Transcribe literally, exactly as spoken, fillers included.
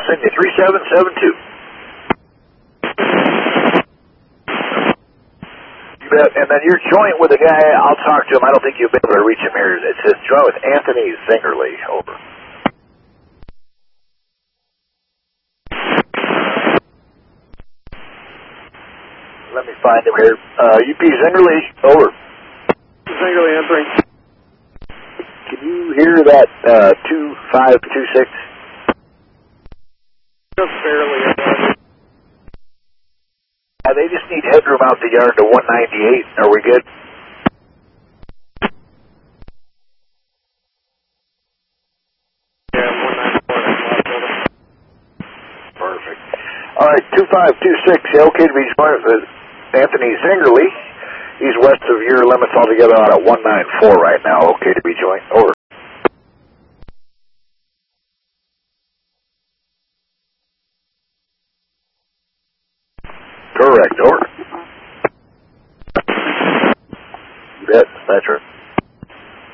send you three seven seven two. You bet. And then you're joint with a guy, I'll talk to him. I don't think you'll be able to reach him here. It says joint with Anthony Zingerly. Over. Let me find him here. Uh, U P Zingerly. Over. Zingerly entering. Can you hear that uh, two five two six? Just barely. Uh, they just need headroom out the yard to one ninety-eight. Are we good? Yeah, one ninety-four. Perfect. All right, two five two six. Yeah, okay to be joined with Anthony Zingerly. He's west of your limits altogether out at one ninety-four right now. Okay to be joined. Over. Correct. Over. You bet. That's right.